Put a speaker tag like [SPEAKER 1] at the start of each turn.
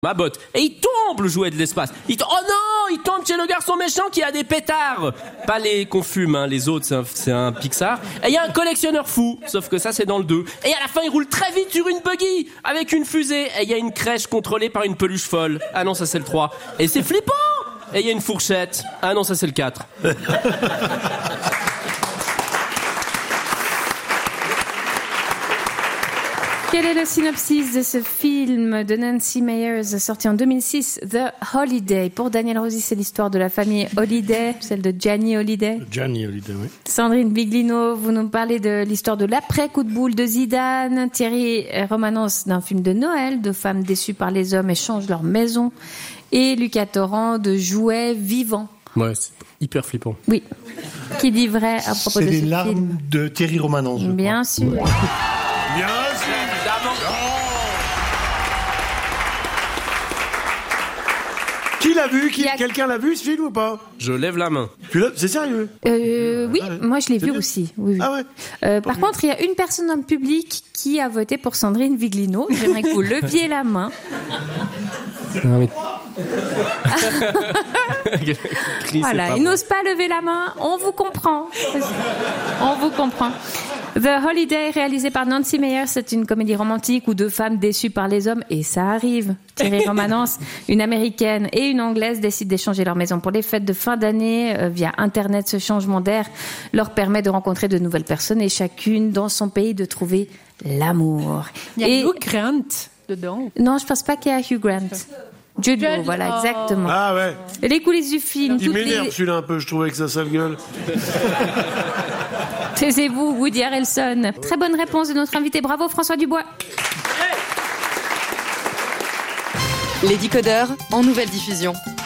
[SPEAKER 1] ma botte. Et il tombe, le jouet de l'espace. Oh non, il tombe chez le garçon méchant qui a des pétards. Pas les qu'on fume, hein, les autres, c'est un Pixar. Et il y a un collectionneur fou, sauf que ça c'est dans le 2. Et à la fin, il roule très vite sur une buggy avec une fusée. Et il y a une crèche contrôlée par une peluche folle. Ah non, ça c'est le 3. Et c'est flippant. Et il y a une fourchette. Ah non, ça c'est le 4.
[SPEAKER 2] Quel est le synopsis de ce film de Nancy Meyers, sorti en 2006, The Holiday? Pour Daniel Rosy, c'est l'histoire de la famille Holliday, celle de Gianni Holliday.
[SPEAKER 3] Gianni Holliday, oui.
[SPEAKER 2] Sandrine Viglino, vous nous parlez de l'histoire de l'après-coup de boule de Zidane. Thierry Romanos, d'un film de Noël, de femmes déçues par les hommes échangent leur maison. Et Lucas Torrent, de jouets vivants.
[SPEAKER 1] Ouais, c'est hyper flippant.
[SPEAKER 2] Oui. Qui dit vrai à propos de ce film?
[SPEAKER 3] C'est les larmes de Thierry Romanos, je crois.
[SPEAKER 2] Bien sûr.
[SPEAKER 3] Bien sûr. Qui l'a vu? Quelqu'un l'a vu ce film ou pas?
[SPEAKER 1] Je lève la main.
[SPEAKER 3] C'est sérieux?
[SPEAKER 2] Oui, moi je l'ai vu
[SPEAKER 3] bien.
[SPEAKER 2] aussi. Oui, oui.
[SPEAKER 3] Ah ouais.
[SPEAKER 2] Par contre, il y a une personne dans le public qui a voté pour Sandrine Viglino. J'aimerais que vous leviez la main.
[SPEAKER 1] Non, mais...
[SPEAKER 2] Voilà, il n'ose pas lever la main. On vous comprend. On vous comprend. The Holiday, réalisé par Nancy Meyers, c'est une comédie romantique où deux femmes déçues par les hommes, et ça arrive. Thierry Romanos, une américaine et une anglaise décident d'échanger leur maison pour les fêtes de fin d'année. Via Internet, ce changement d'air leur permet de rencontrer de nouvelles personnes et chacune dans son pays de trouver l'amour.
[SPEAKER 4] Il y a Hugh Grant dedans.
[SPEAKER 2] Non, je pense pas qu'il y a Hugh Grant. Jude Law, voilà, exactement.
[SPEAKER 3] Ah ouais.
[SPEAKER 2] Les coulisses du film.
[SPEAKER 3] Il m'énerve celui-là un peu, je trouve, avec sa sale gueule.
[SPEAKER 2] Taisez-vous, Woody Harrelson. Très bonne réponse de notre invité. Bravo, François Dubois.
[SPEAKER 5] Les décodeurs en nouvelle diffusion.